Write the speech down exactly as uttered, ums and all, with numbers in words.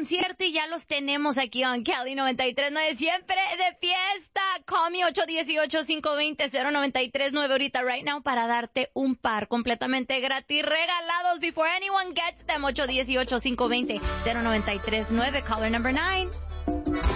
concierto y ya los tenemos aquí en Cali noventa y tres punto nueve, siempre de fiesta. Call me ocho uno ocho, cinco dos cero, cero nueve tres nueve ahorita, right now, para darte un par completamente gratis, regalados, before anyone gets them. Ocho uno ocho, cinco dos cero, cero nueve tres nueve, caller number nine.